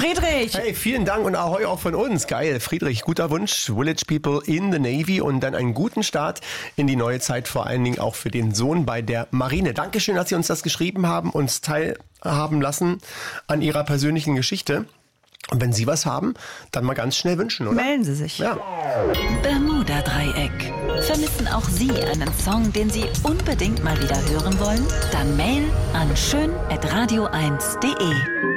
Friedrich! Hey, vielen Dank und Ahoi auch von uns. Geil. Friedrich, guter Wunsch. Village People in the Navy und dann einen guten Start in die neue Zeit, vor allen Dingen auch für den Sohn bei der Marine. Dankeschön, dass Sie uns das geschrieben haben, uns teilhaben lassen an Ihrer persönlichen Geschichte. Und wenn Sie was haben, dann mal ganz schnell wünschen, oder? Melden Sie sich. Ja. Bermuda-Dreieck. Vermissen auch Sie einen Song, den Sie unbedingt mal wieder hören wollen? Dann Mail an schön@radio1.de.